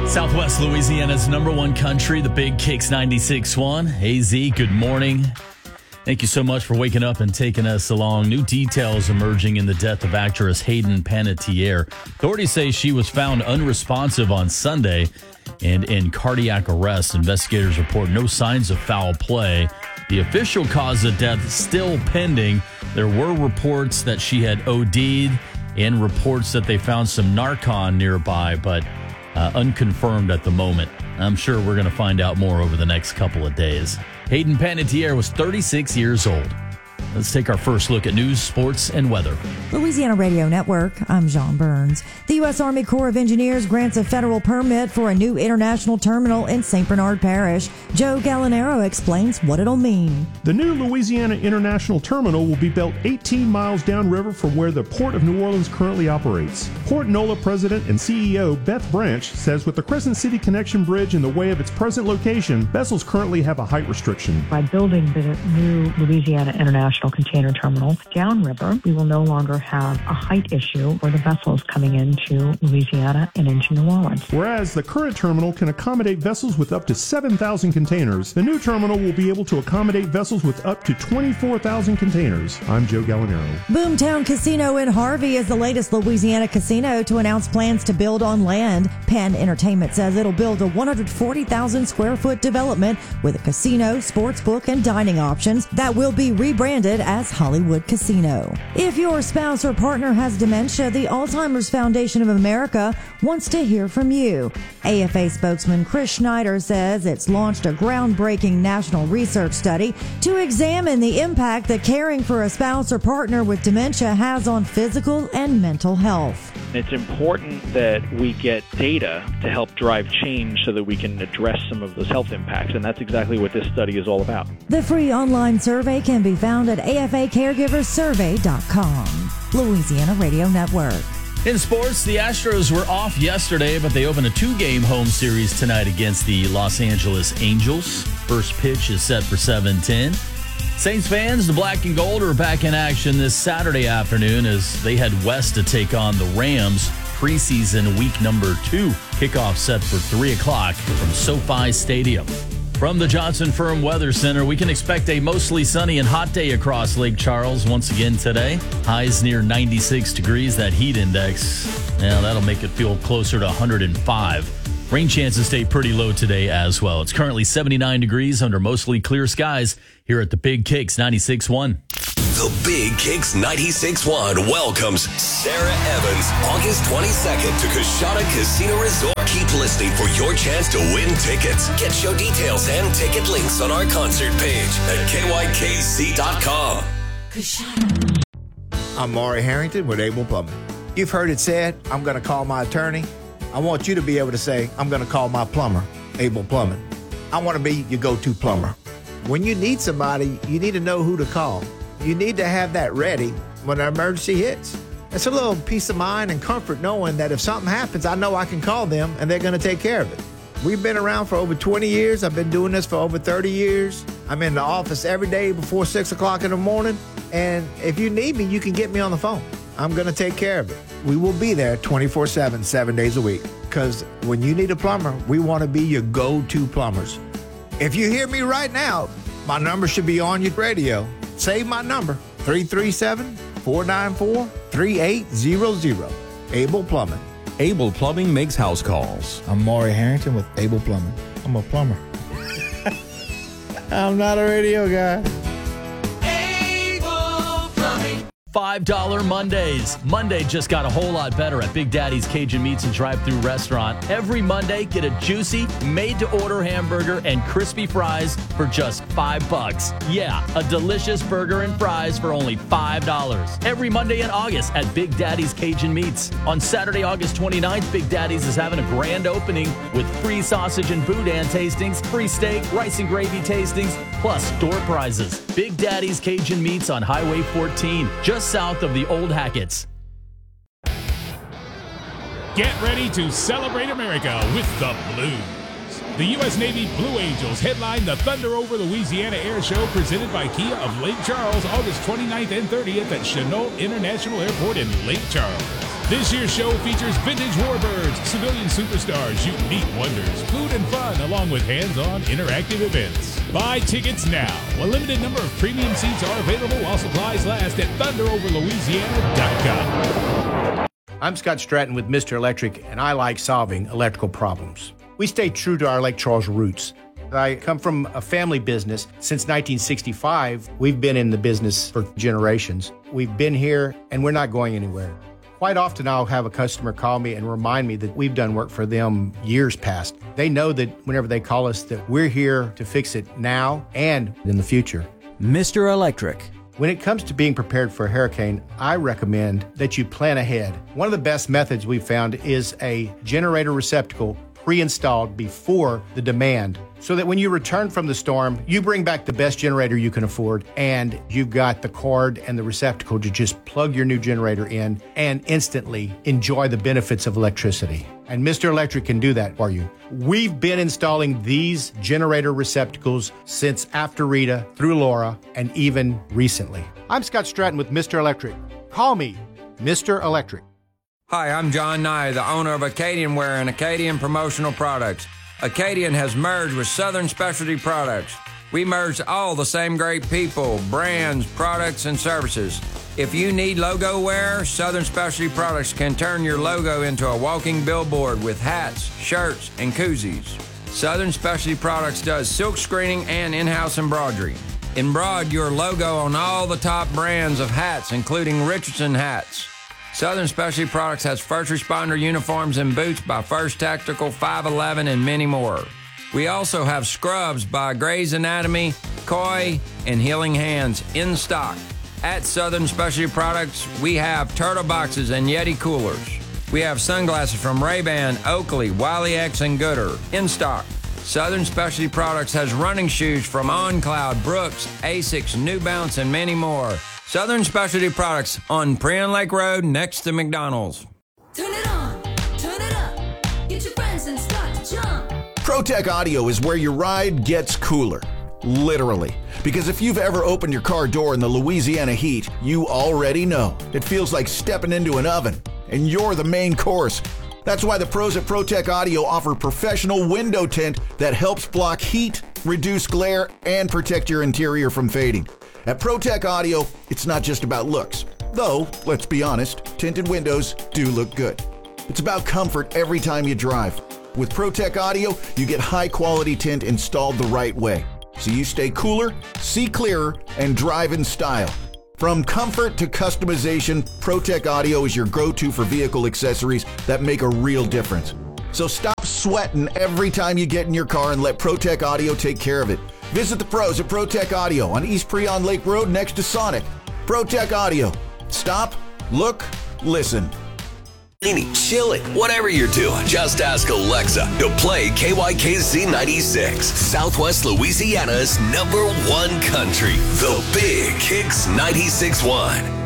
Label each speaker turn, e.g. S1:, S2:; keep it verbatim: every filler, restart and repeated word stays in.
S1: Southwest Louisiana's number one country, the Big Kicks ninety-six point one. A Z, good morning. Thank you so much for waking up and taking us along. New details emerging in the death of actress Hayden Panettiere. Authorities say she was found unresponsive on Sunday and in cardiac arrest. Investigators report no signs of foul play. The official cause of death still pending. There were reports that she had O D'd and reports that they found some Narcan nearby, but uh, unconfirmed at the moment. I'm sure we're going to find out more over the next couple of days. Hayden Panettiere was thirty-six years old. Let's take our first look at news, sports, and weather.
S2: Louisiana Radio Network, I'm John Burns. The U S. Army Corps of Engineers grants a federal permit for a new international terminal in Saint Bernard Parish. Joe Gallinaro explains what it'll mean.
S3: The new Louisiana International Terminal will be built eighteen miles downriver from where the Port of New Orleans currently operates. Port Nola President and C E O Beth Branch says with the Crescent City Connection Bridge in the way of its present location, vessels currently have a height restriction.
S4: By building the new Louisiana International Container Terminal downriver, we will no longer have a height issue for the vessels coming into Louisiana and into New Orleans.
S3: Whereas the current terminal can accommodate vessels with up to seven thousand containers, the new terminal will be able to accommodate vessels with up to twenty-four thousand containers. I'm Joe Gallinaro.
S2: Boomtown Casino in Harvey is the latest Louisiana casino to announce plans to build on land. Penn Entertainment says it'll build a one hundred forty thousand square foot development with a casino, sports book, and dining options that will be rebranded as Hollywood Casino. If your spouse or partner has dementia, the Alzheimer's Foundation of America wants to hear from you. A F A spokesman Chris Schneider says it's launched a groundbreaking national research study to examine the impact that caring for a spouse or partner with dementia has on physical and mental health.
S5: It's important that we get data to help drive change so that we can address some of those health impacts, and that's exactly what this study is all about.
S2: The free online survey can be found at A F A caregivers survey dot com. Louisiana Radio Network.
S1: In sports, the Astros were off yesterday, but they open a two-game home series tonight against the Los Angeles Angels. First pitch is set for seven ten. Saints fans, the black and gold are back in action this Saturday afternoon as they head west to take on the Rams. Preseason week number two. Kickoff set for three o'clock from SoFi Stadium. From the Johnson Firm Weather Center, we can expect a mostly sunny and hot day across Lake Charles once again today. Highs near ninety-six degrees, that heat index. Now that'll make it feel closer to one hundred five. Rain chances stay pretty low today as well. It's currently seventy-nine degrees under mostly clear skies here at the Big Kicks ninety-six point one.
S6: The Big Kicks ninety-six point one welcomes Sarah Evans August twenty-second to Coshada Casino Resort. Keep listening for your chance to win tickets. Get show details and ticket links on our concert page at K Y K C dot com.
S7: I'm Maury Harrington with Able Plumbing. You've heard it said, I'm going to call my attorney. I want you to be able to say, I'm going to call my plumber, Able Plumbing. I want to be your go-to plumber. When you need somebody, you need to know who to call. You need to have that ready when an emergency hits. It's a little peace of mind and comfort knowing that if something happens, I know I can call them and they're going to take care of it. We've been around for over twenty years. I've been doing this for over thirty years. I'm in the office every day before six o'clock in the morning. And if you need me, you can get me on the phone. I'm going to take care of it. We will be there twenty-four seven, seven days a week. Because when you need a plumber, we want to be your go-to plumbers. If you hear me right now, my number should be on your radio. Save my number, three three seven, four nine four, three eight zero zero. Able Plumbing.
S8: Able Plumbing makes house calls.
S9: I'm Maury Harrington with Able Plumbing. I'm a plumber. I'm not a radio guy.
S1: five dollar Mondays. Monday just got a whole lot better at Big Daddy's Cajun Meats and Drive-Thru Restaurant. Every Monday, get a juicy, made-to-order hamburger and crispy fries for just five bucks. Yeah, a delicious burger and fries for only five dollars. Every Monday in August at Big Daddy's Cajun Meats. On Saturday, August twenty-ninth, Big Daddy's is having a grand opening with free sausage and boudin tastings, free steak, rice and gravy tastings, plus door prizes. Big Daddy's Cajun Meats on Highway fourteen, just south of the Old Hackett's.
S10: Get ready to celebrate America with the Blues. The U S Navy Blue Angels headline the Thunder Over Louisiana Air Show presented by Kia of Lake Charles August twenty-ninth and thirtieth at Chennault International Airport in Lake Charles. This year's show features vintage warbirds, civilian superstars, unique wonders, food and fun, along with hands-on interactive events. Buy tickets now. A limited number of premium seats are available while supplies last at thunder over louisiana dot com.
S7: I'm Scott Stratton with Mister Electric, and I like solving electrical problems. We stay true to our Lake Charles roots. I come from a family business. Since nineteen sixty-five, we've been in the business for generations. We've been here, and we're not going anywhere. Quite often, I'll have a customer call me and remind me that we've done work for them years past. They know that whenever they call us that we're here to fix it now and in the future.
S11: Mister Electric.
S7: When it comes to being prepared for a hurricane, I recommend that you plan ahead. One of the best methods we've found is a generator receptacle pre-installed before the demand, so that when you return from the storm, you bring back the best generator you can afford, and you've got the cord and the receptacle to just plug your new generator in and instantly enjoy the benefits of electricity. And Mister Electric can do that for you. We've been installing these generator receptacles since after Rita, through Laura, and even recently. I'm Scott Stratton with Mister Electric. Call me Mister Electric.
S12: Hi, I'm John Nye, the owner of Acadian Wear and Acadian Promotional Products. Acadian has merged with Southern Specialty Products. We merged all the same great people, brands, products, and services. If you need logo wear, Southern Specialty Products can turn your logo into a walking billboard with hats, shirts, and koozies. Southern Specialty Products does silk screening and in-house embroidery. Embroider your logo on all the top brands of hats, including Richardson hats. Southern Specialty Products has first responder uniforms and boots by First Tactical, five eleven, and many more. We also have scrubs by Grey's Anatomy, Koi, and Healing Hands in stock. At Southern Specialty Products, we have turtle boxes and Yeti coolers. We have sunglasses from Ray-Ban, Oakley, Wiley X, and Gooder in stock. Southern Specialty Products has running shoes from OnCloud, Brooks, Asics, New Balance, and many more. Southern Specialty Products on Prion Lake Road next to McDonald's.
S13: Turn it on, turn it up, get your friends and start to jump.
S14: ProTech Audio is where your ride gets cooler. Literally. Because if you've ever opened your car door in the Louisiana heat, you already know. It feels like stepping into an oven, and you're the main course. That's why the pros at ProTech Audio offer professional window tint that helps block heat, reduce glare, and protect your interior from fading. At ProTech Audio, it's not just about looks. Though, let's be honest, tinted windows do look good. It's about comfort every time you drive. With ProTech Audio, you get high-quality tint installed the right way, so you stay cooler, see clearer, and drive in style. From comfort to customization, ProTech Audio is your go-to for vehicle accessories that make a real difference. So stop sweating every time you get in your car and let ProTech Audio take care of it. Visit the pros at ProTech Audio on East Prion Lake Road next to Sonic. ProTech Audio. Stop, look, listen.
S6: Chilling, whatever you're doing, just ask Alexa to play K Y K Z ninety-six, Southwest Louisiana's number one country, the Big Kicks ninety-six point one.